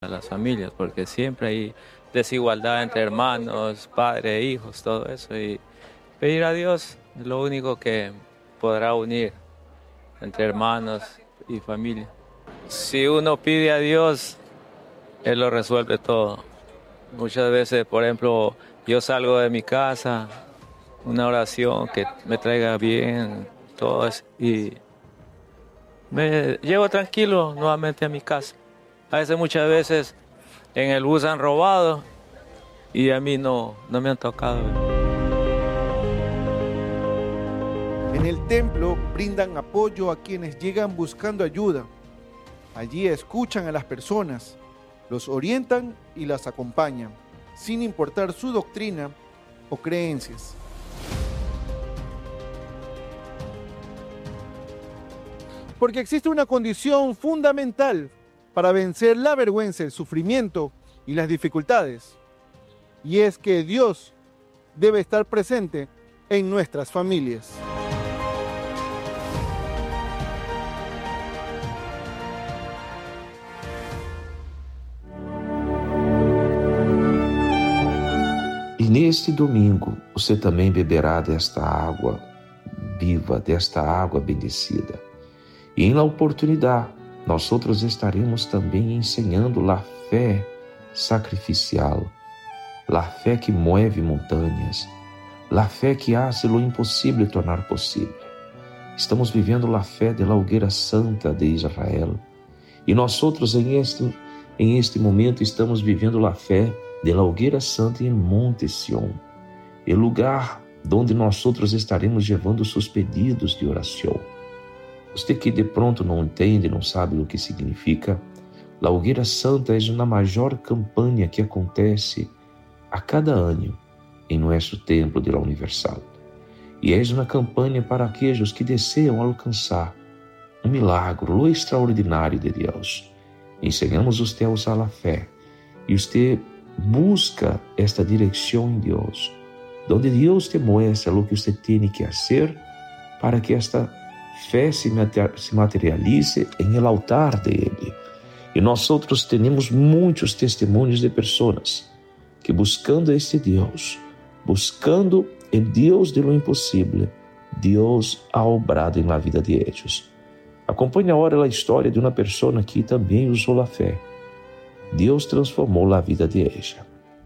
a las familias, porque siempre hay desigualdad entre hermanos, padres, hijos, todo eso. Y pedir a Dios es lo único que podrá unir entre hermanos y familia. Si uno pide a Dios, Él lo resuelve todo. Muchas veces, por ejemplo, yo salgo de mi casa, una oración que me traiga bien, todo eso, y me llevo tranquilo nuevamente a mi casa. A veces, muchas veces, en el bus han robado y a mí no me han tocado. En el templo brindan apoyo a quienes llegan buscando ayuda. Allí escuchan a las personas, los orientan y las acompañan, sin importar su doctrina o creencias. Porque existe una condición fundamental para vencer la vergüenza, el sufrimiento y las dificultades. Y es que Dios debe estar presente en nuestras familias. E neste domingo, você também beberá desta água viva, desta água bendecida. E em la oportunidade, nós outros estaremos também ensinando a fé sacrificial, a fé que move montanhas, a fé que hace lo impossível tornar possível. Estamos vivendo a fé de la hogueira santa de Israel. E nós outros em este momento estamos vivendo a fé de la hogueira santa em Monte Sião, o lugar onde nós outros estaremos levando seus pedidos de oração. Você que de pronto não entende, não sabe o que significa, a hogueira santa é uma maior campanha que acontece a cada ano em nosso templo de la Universal. E é uma campanha para aqueles que desejam alcançar milagre, o extraordinário de Deus. Ensinamos você a usar a fé e você busca esta direção em Deus, onde Deus te muestra o que você tem que fazer para que esta fé se materialize em el altar dele. E nós outros temos muitos testemunhos de pessoas que buscando este Deus, buscando o Deus de lo impossível, Deus ha obrado na vida de eles. Acompanhe agora a história de uma pessoa que também usou a fé. Deus transformou a vida de ella.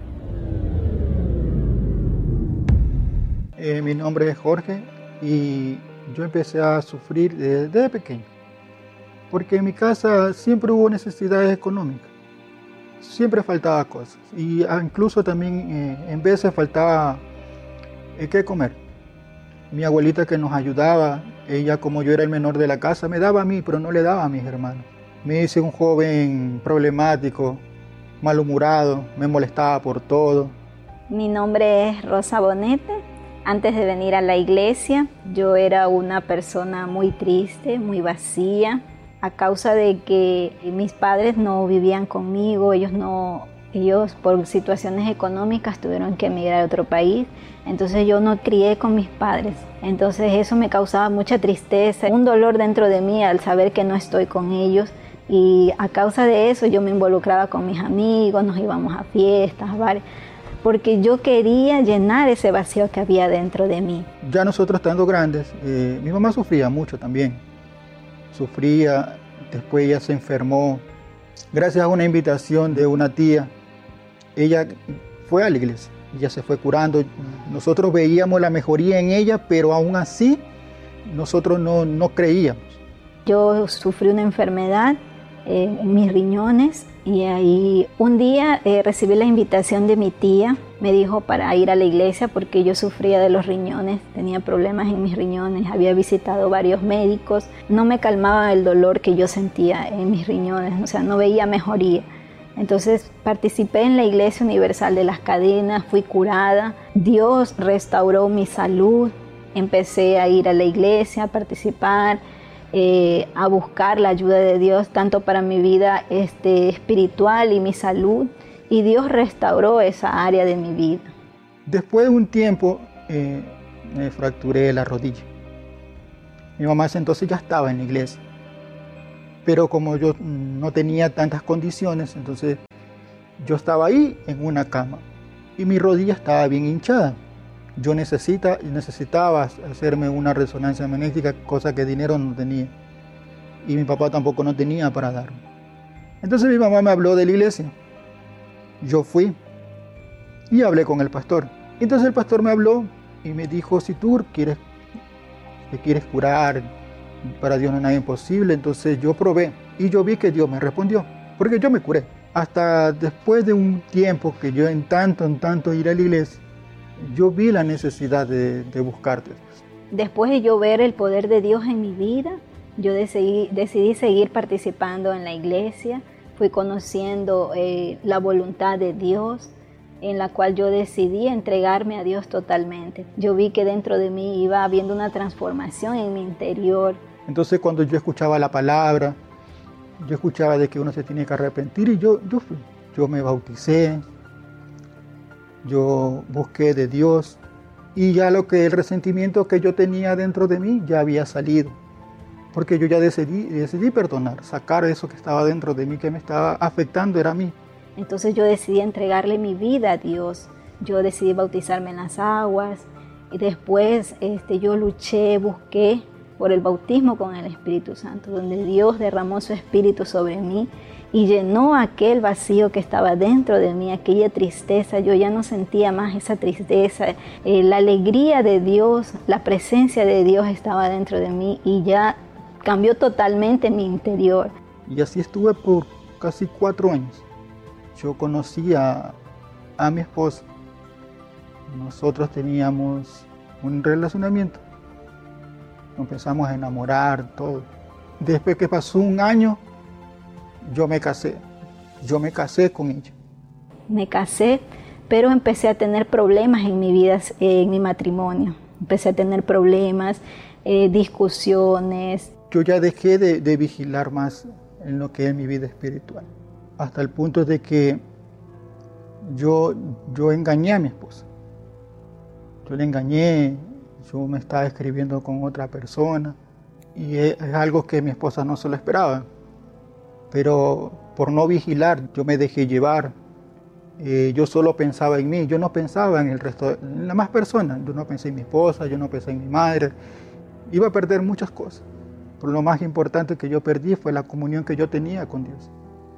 Mi nombre es Jorge y yo empecé a sufrir desde pequeño, porque en mi casa siempre hubo necesidades económicas, siempre faltaba cosas y incluso también en veces faltaba qué comer. Mi abuelita que nos ayudaba, ella como yo era el menor de la casa, me daba a mí, pero no le daba a mis hermanos. Me hice un joven problemático, malhumorado, me molestaba por todo. Mi nombre es Rosa Bonete. Antes de venir a la iglesia, yo era una persona muy triste, muy vacía, a causa de que mis padres no vivían conmigo, ellos por situaciones económicas tuvieron que emigrar a otro país, entonces yo no crié con mis padres, entonces eso me causaba mucha tristeza, un dolor dentro de mí al saber que no estoy con ellos. Y a causa de eso yo me involucraba con mis amigos, nos íbamos a fiestas, bares, porque yo quería llenar ese vacío que había dentro de mí. Ya nosotros estando grandes, mi mamá sufría mucho también. Sufría, después ella se enfermó. Gracias a una invitación de una tía, ella fue a la iglesia, ella se fue curando. Nosotros veíamos la mejoría en ella, pero aún así nosotros no creíamos. Yo sufrí una enfermedad en mis riñones y ahí un día recibí la invitación de mi tía, me dijo para ir a la iglesia porque yo sufría de los riñones, tenía problemas en mis riñones, había visitado varios médicos, no me calmaba el dolor que yo sentía en mis riñones, o sea, no veía mejoría. Entonces participé en la Iglesia Universal de las Cadenas, fui curada, Dios restauró mi salud, empecé a ir a la iglesia, a participar, a buscar la ayuda de Dios tanto para mi vida espiritual y mi salud, y Dios restauró esa área de mi vida. Después de un tiempo me fracturé la rodilla. Mi mamá ese entonces ya estaba en la iglesia, pero como yo no tenía tantas condiciones, entonces yo estaba ahí en una cama y mi rodilla estaba bien hinchada. Yo necesitaba hacerme una resonancia magnética, cosa que dinero no tenía. Y mi papá tampoco no tenía para darme. Entonces mi mamá me habló de la iglesia. Yo fui y hablé con el pastor. Entonces el pastor me habló y me dijo, si tú te quieres curar, para Dios no hay nada imposible. Entonces yo probé y yo vi que Dios me respondió, porque yo me curé. Hasta después de un tiempo que yo en tanto ir a la iglesia, yo vi la necesidad de buscarte. Después de yo ver el poder de Dios en mi vida, yo decidí seguir participando en la iglesia. Fui conociendo la voluntad de Dios, en la cual yo decidí entregarme a Dios totalmente. Yo vi que dentro de mí iba habiendo una transformación en mi interior. Entonces cuando yo escuchaba la palabra, yo escuchaba de que uno se tiene que arrepentir y yo fui. Yo me bauticé, yo busqué de Dios y ya el resentimiento que yo tenía dentro de mí ya había salido. Porque yo ya decidí perdonar, sacar eso que estaba dentro de mí, que me estaba afectando, era a mí. Entonces yo decidí entregarle mi vida a Dios. Yo decidí bautizarme en las aguas y después yo luché, busqué por el bautismo con el Espíritu Santo, donde Dios derramó su Espíritu sobre mí y llenó aquel vacío que estaba dentro de mí, aquella tristeza. Yo ya no sentía más esa tristeza, la alegría de Dios, la presencia de Dios estaba dentro de mí y ya cambió totalmente mi interior. Y así estuve por casi 4 años. Yo conocí a mi esposa. Nosotros teníamos un relacionamiento. Nos empezamos a enamorar, todo. Después que pasó 1 año, yo me casé. Yo me casé con ella. Me casé, pero empecé a tener problemas en mi vida, en mi matrimonio. Empecé a tener problemas, discusiones. Yo ya dejé de vigilar más en lo que es mi vida espiritual. Hasta el punto de que yo engañé a mi esposa. Yo le engañé, yo me estaba escribiendo con otra persona y es algo que mi esposa no se lo esperaba. Pero por no vigilar, yo me dejé llevar. Yo solo pensaba en mí, yo no pensaba en el resto, en las más personas. Yo no pensé en mi esposa, yo no pensé en mi madre. Iba a perder muchas cosas. Pero lo más importante que yo perdí fue la comunión que yo tenía con Dios.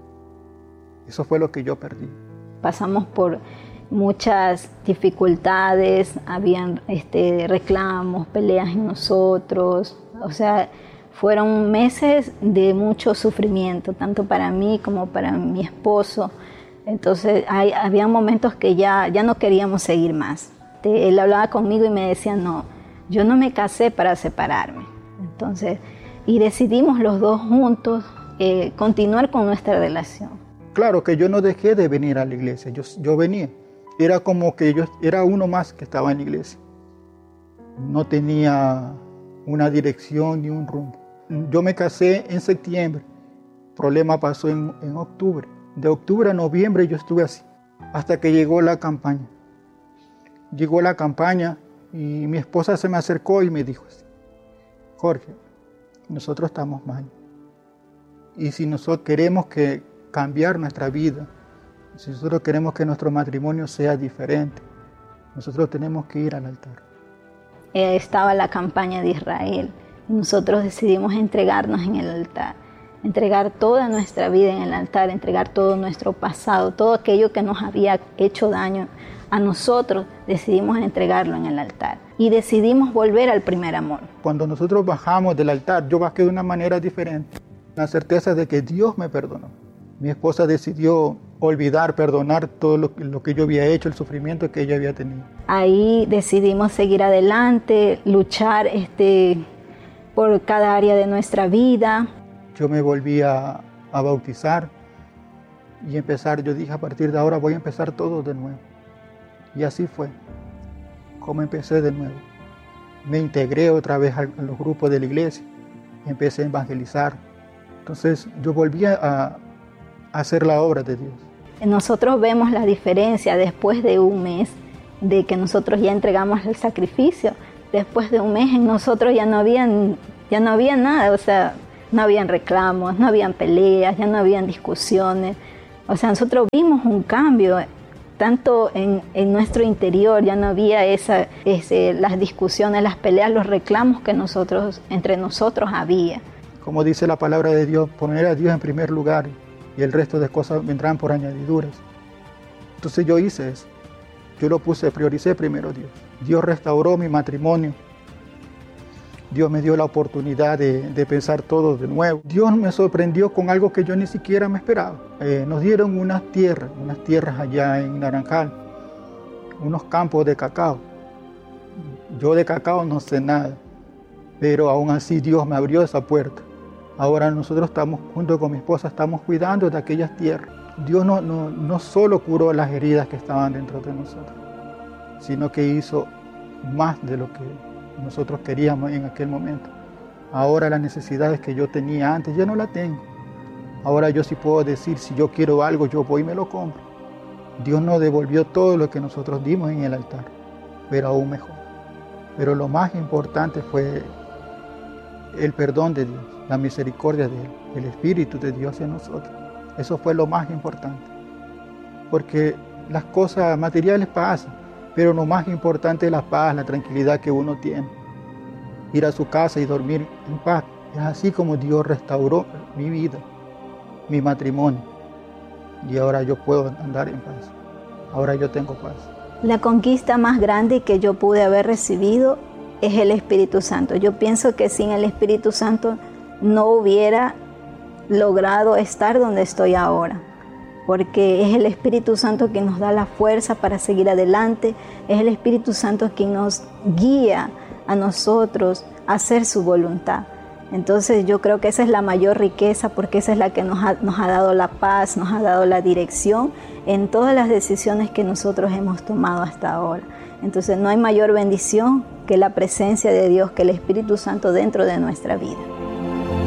Eso fue lo que yo perdí. Pasamos por muchas dificultades, habían reclamos, peleas en nosotros. O sea, fueron meses de mucho sufrimiento, tanto para mí como para mi esposo. Entonces, había momentos que ya no queríamos seguir más. Él hablaba conmigo y me decía, no, yo no me casé para separarme. Entonces, y decidimos los dos juntos continuar con nuestra relación. Claro que yo no dejé de venir a la iglesia, yo venía. Era como que yo era uno más que estaba en la iglesia. No tenía una dirección ni un rumbo. Yo me casé en septiembre, el problema pasó en octubre. De octubre a noviembre yo estuve así, hasta que llegó la campaña. Llegó la campaña y mi esposa se me acercó y me dijo así, Jorge, nosotros estamos mal. Y si nosotros queremos cambiar nuestra vida, si nosotros queremos que nuestro matrimonio sea diferente, nosotros tenemos que ir al altar. Estaba la campaña de Israel. Nosotros decidimos entregarnos en el altar, entregar toda nuestra vida en el altar, entregar todo nuestro pasado, todo aquello que nos había hecho daño a nosotros, decidimos entregarlo en el altar y decidimos volver al primer amor. Cuando nosotros bajamos del altar, yo bajé de una manera diferente, la certeza de que Dios me perdonó. Mi esposa decidió olvidar, perdonar todo lo que yo había hecho, el sufrimiento que ella había tenido. Ahí decidimos seguir adelante, luchar por cada área de nuestra vida. Yo me volví a bautizar y yo dije, a partir de ahora voy a empezar todo de nuevo. Y así fue, como empecé de nuevo. Me integré otra vez a los grupos de la iglesia, empecé a evangelizar. Entonces yo volví a hacer la obra de Dios. Nosotros vemos la diferencia después de un mes de que nosotros ya entregamos el sacrificio. Después de un mes en nosotros ya no había nada, o sea, no habían reclamos, no habían peleas, ya no habían discusiones. O sea, nosotros vimos un cambio, tanto en nuestro interior, ya no había las discusiones, las peleas, los reclamos que entre nosotros había. Como dice la palabra de Dios, poner a Dios en primer lugar y el resto de cosas vendrán por añadiduras. Entonces yo hice eso, prioricé primero a Dios. Dios restauró mi matrimonio. Dios me dio la oportunidad de pensar todo de nuevo. Dios me sorprendió con algo que yo ni siquiera me esperaba. Nos dieron unas tierras allá en Naranjal, unos campos de cacao. Yo de cacao no sé nada, pero aún así Dios me abrió esa puerta. Ahora nosotros estamos, junto con mi esposa, estamos cuidando de aquellas tierras. Dios no solo curó las heridas que estaban dentro de nosotros, sino que hizo más de lo que nosotros queríamos en aquel momento. Ahora las necesidades que yo tenía antes ya no las tengo. Ahora yo sí puedo decir, si yo quiero algo, yo voy y me lo compro. Dios nos devolvió todo lo que nosotros dimos en el altar, pero aún mejor. Pero lo más importante fue el perdón de Dios, la misericordia de Él, el Espíritu de Dios en nosotros. Eso fue lo más importante. Porque las cosas materiales pasan, pero lo más importante es la paz, la tranquilidad que uno tiene. Ir a su casa y dormir en paz. Es así como Dios restauró mi vida, mi matrimonio. Y ahora yo puedo andar en paz. Ahora yo tengo paz. La conquista más grande que yo pude haber recibido es el Espíritu Santo. Yo pienso que sin el Espíritu Santo no hubiera logrado estar donde estoy ahora. Porque es el Espíritu Santo quien nos da la fuerza para seguir adelante, es el Espíritu Santo quien nos guía a nosotros a hacer su voluntad. Entonces yo creo que esa es la mayor riqueza, porque esa es la que nos ha dado la paz, nos ha dado la dirección en todas las decisiones que nosotros hemos tomado hasta ahora. Entonces no hay mayor bendición que la presencia de Dios, que el Espíritu Santo dentro de nuestra vida.